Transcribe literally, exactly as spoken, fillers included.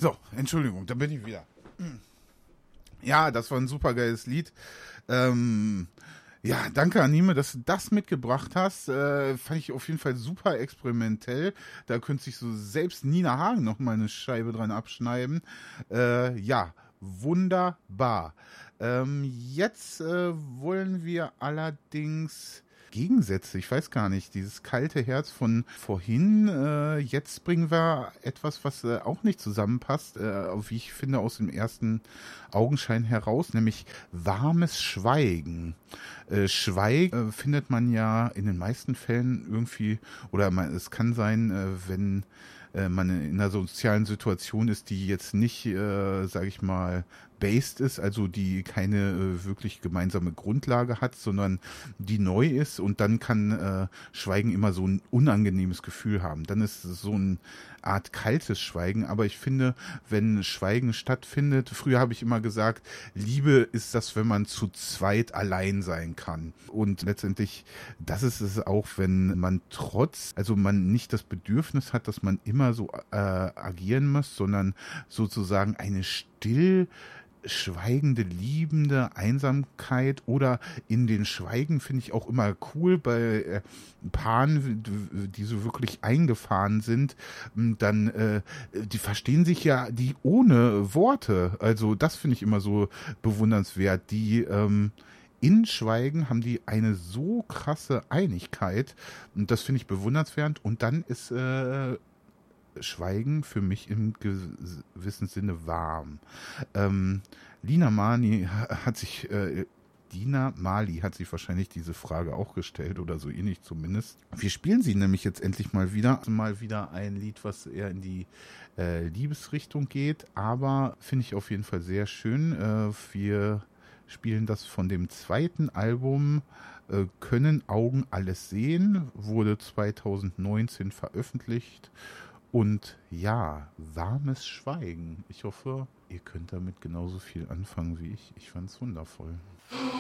So, Entschuldigung, da bin ich wieder. Ja, das war ein super geiles Lied. Ähm, ja, danke Anime, dass du das mitgebracht hast. Äh, fand ich auf jeden Fall super experimentell. Da könnte sich so selbst Nina Hagen noch mal eine Scheibe dran abschneiden. Äh, ja, wunderbar. Ähm, jetzt äh, wollen wir allerdings Gegensätze, ich weiß gar nicht, dieses kalte Herz von vorhin, äh, jetzt bringen wir etwas, was äh, auch nicht zusammenpasst, äh, wie ich finde, aus dem ersten Augenschein heraus, nämlich warmes Schweigen. Äh, Schweigen äh, findet man ja in den meisten Fällen irgendwie, oder man, es kann sein, äh, wenn äh, man in einer sozialen Situation ist, die jetzt nicht, äh, sage ich mal, based ist, also die keine äh, wirklich gemeinsame Grundlage hat, sondern die neu ist, und dann kann äh, Schweigen immer so ein unangenehmes Gefühl haben. Dann ist es so eine Art kaltes Schweigen, aber ich finde, wenn Schweigen stattfindet, früher habe ich immer gesagt, Liebe ist das, wenn man zu zweit allein sein kann. Und letztendlich, das ist es auch, wenn man trotz, also man nicht das Bedürfnis hat, dass man immer so äh, agieren muss, sondern sozusagen eine still schweigende, liebende Einsamkeit, oder in den Schweigen finde ich auch immer cool bei äh, Paaren, die so wirklich eingefahren sind, dann, äh, die verstehen sich ja, die ohne Worte, also das finde ich immer so bewundernswert, die, ähm, in Schweigen haben die eine so krasse Einigkeit, und das finde ich bewundernswert, und dann ist, äh, Schweigen für mich im gewissen Sinne warm. Ähm, Lina Mani hat sich, äh, Dina Mali hat sich wahrscheinlich diese Frage auch gestellt, oder so ähnlich zumindest. Wir spielen sie nämlich jetzt endlich mal wieder. Also mal wieder ein Lied, was eher in die äh, Liebesrichtung geht, aber finde ich auf jeden Fall sehr schön. Äh, wir spielen das von dem zweiten Album äh, Können Augen alles sehen, wurde zwanzig neunzehn veröffentlicht. Und ja, warmes Schweigen. Ich hoffe, ihr könnt damit genauso viel anfangen wie ich. Ich fand's wundervoll.